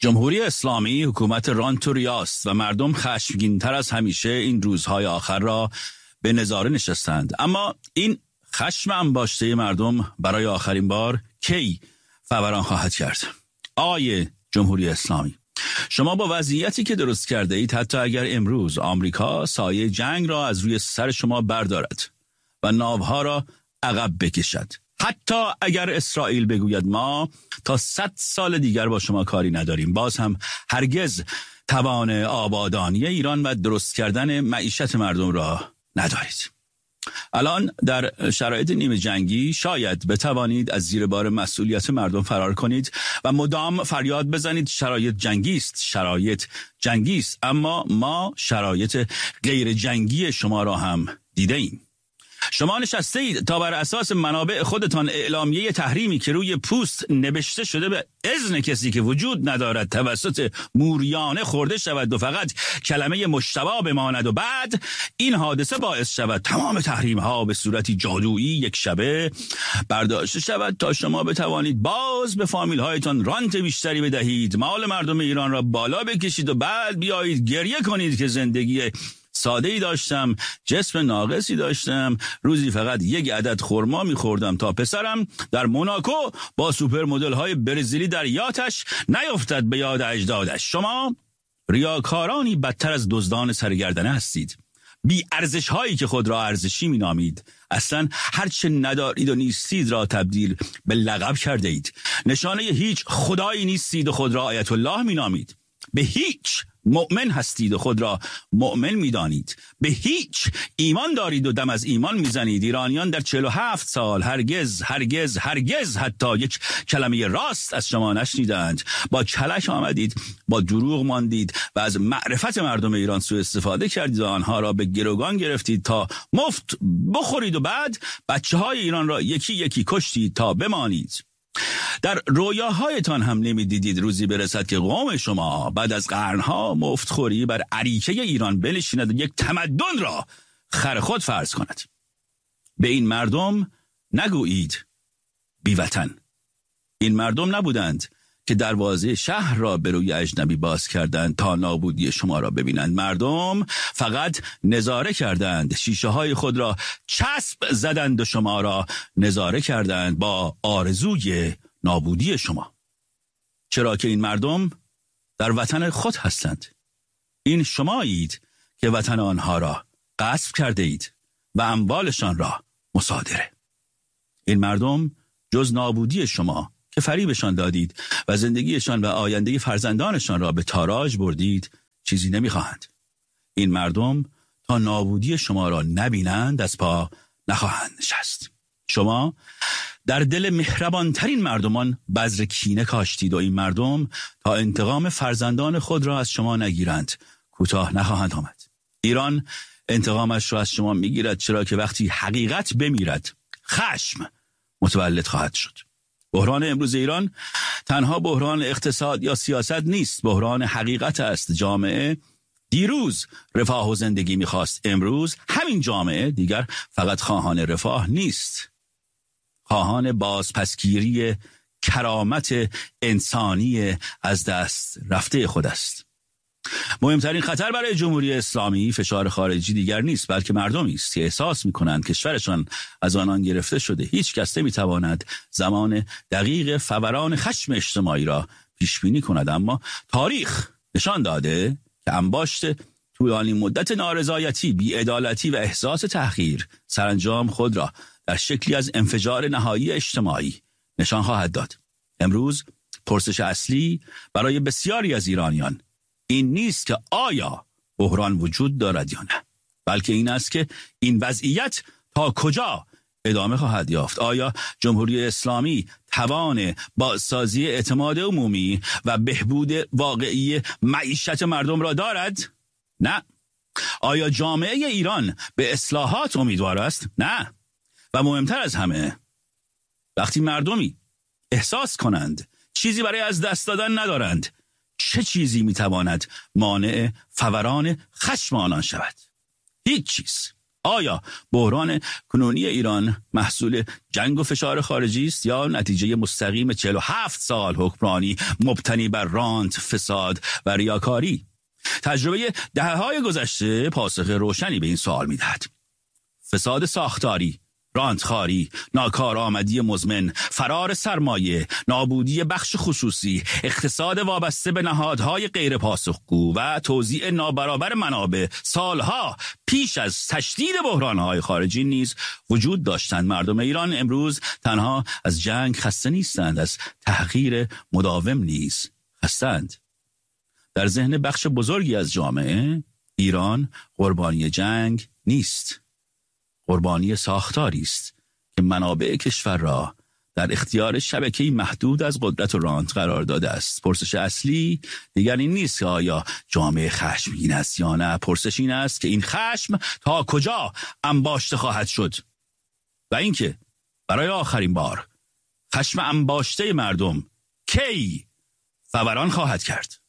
جمهوری اسلامی حکومت رانت و ریاست و مردم خشمگین‌تر از همیشه این روزهای آخر را به نظاره نشستند. اما این خشم انباشته مردم برای آخرین بار کی فوران خواهد کرد؟ آقای جمهوری اسلامی، شما با وضعیتی که درست کرده اید، حتی اگر امروز آمریکا سایه جنگ را از روی سر شما بردارد و ناوها را عقب بکشد، حتی اگر اسرائیل بگوید ما تا 100 سال دیگر با شما کاری نداریم، باز هم هرگز توان آبادانی ایران و درست کردن معیشت مردم را ندارید. الان در شرایط نیمه جنگی شاید بتوانید از زیر بار مسئولیت مردم فرار کنید و مدام فریاد بزنید شرایط جنگی است، اما ما شرایط غیر جنگی شما را هم دیده ایم. شما نشسته اید تا بر اساس منابع خودتان اعلامیه تحریمی که روی پوست نوشته شده به اذن کسی که وجود ندارد توسط موریانه خورده شود و فقط کلمه مجتبی بماند و بعد این حادثه باعث شود تمام تحریم ها به صورتی جادویی یک شبه برداشته شود تا شما بتوانید باز به فامیل هایتان رانت بیشتری بدهید، مال مردم ایران را بالا بکشید و بعد بیایید گریه کنید که زندگی ساده‌ای داشتم، جسم ناقصی داشتم، روزی فقط یک عدد خرما می‌خوردم تا پسرم در موناکو با سوپر مدل های برزیلی در یاتش نیفتد به یاد اجدادش. شما ریاکارانی بدتر از دزدان سرگردنه هستید. بی ارزش هایی که خود را ارزشی می‌نامید، اصلا هرچه ندارید و نیستید را تبدیل به لقب کرده اید. نشانه هیچ خدایی نیستید و خود را آیت الله می‌نامید. به هیچ مؤمن هستید و خود را مؤمن می‌دانید. به هیچ ایمان دارید و دم از ایمان میزنید. ایرانیان در 47 سال هرگز حتی یک کلمه راست از شما نشنیدند. با کلک آمدید، با دروغ ماندید و از معرفت مردم ایران سوء استفاده کردید و آنها را به گروگان گرفتید تا مفت بخورید و بعد بچه‌های ایران را یکی یکی کشتید تا بمانید. در رویاهایتان هم نمیدیدید روزی برسد که قوم شما بعد از قرنها مفتخوری بر اریکه ایران بنشیند و یک تمدن را خر خود فرض کند. به این مردم نگویید بی وطن. این مردم نبودند که دروازه شهر را به روی اجنبی باز کردند تا نابودی شما را ببینند. مردم فقط نظاره کردند، شیشه های خود را چسب زدند و شما را نظاره کردند با آرزوی نابودی شما. چرا که این مردم در وطن خود هستند. این شمایید که وطن آنها را غصب کرده اید و اموالشان را مصادره. این مردم جز نابودی شما که فریبشان دادید و زندگیشان و آینده فرزندانشان را به تاراج بردید چیزی نمیخواهند. این مردم تا نابودی شما را نبینند از پا نخواهند نشست. شما در دل مهربانترین مردمان بذر کینه کاشتید و این مردم تا انتقام فرزندان خود را از شما نگیرند کوتاه نخواهند آمد. ایران انتقامش را از شما میگیرد، چرا که وقتی حقیقت بمیرد خشم متولد خواهد شد. بحران امروز ایران تنها بحران اقتصاد یا سیاست نیست، بحران حقیقت است. جامعه دیروز رفاه و زندگی میخواست، امروز همین جامعه دیگر فقط خواهان رفاه نیست، خواهان بازپسگیری کرامت انسانی از دست رفته خود است. مهمترین خطر برای جمهوری اسلامی فشار خارجی دیگر نیست، بلکه مردمی است که احساس می‌کنند کشورشان از آنان گرفته شده. هیچ کس نمی‌تواند زمان دقیق فوران خشم اجتماعی را پیش بینی کند، اما تاریخ نشان داده که انباشت طولانی مدت نارضایتی، بی‌عدالتی و احساس تحقیر سرانجام خود را در شکلی از انفجار نهایی اجتماعی نشان خواهد داد. امروز پرسش اصلی برای بسیاری از ایرانیان این نیست که آیا بحران وجود دارد یا نه، بلکه این است که این وضعیت تا کجا ادامه خواهد یافت. آیا جمهوری اسلامی توان بازسازی اعتماد عمومی و بهبود واقعی معیشت مردم را دارد؟ نه. آیا جامعه ایران به اصلاحات امیدوار است؟ نه. و مهمتر از همه، وقتی مردمی احساس کنند چیزی برای از دست دادن ندارند، چه چیزی میتواند مانع فوران خشم آنان شود؟ هیچ چیز. آیا بحران کنونی ایران محصول جنگ و فشار خارجی است یا نتیجه مستقیم 47 سال حکمرانی مبتنی بر رانت، فساد و ریاکاری؟ تجربه دهه‌های گذشته پاسخ روشنی به این سوال می‌دهد. فساد ساختاری، رانتخواری، ناکارآمدی مزمن، فرار سرمایه، نابودی بخش خصوصی، اقتصاد وابسته به نهادهای غیر پاسخگو و توزیع نابرابر منابع سالها پیش از تشدید بحرانهای خارجی نیز وجود داشتند. مردم ایران امروز تنها از جنگ خسته نیستند، از تحقیر مداوم نیز خستند. در ذهن بخش بزرگی از جامعه ایران قربانی جنگ نیست، قربانی ساختاری است که منابع کشور را در اختیار شبکه‌ای محدود از قدرت و رانت قرار داده است. پرسش اصلی دیگر این نیست که آیا جامعه خشمگین است یا نه. پرسش این است که این خشم تا کجا انباشته خواهد شد و اینکه برای آخرین بار خشم انباشته مردم کی فوران خواهد کرد.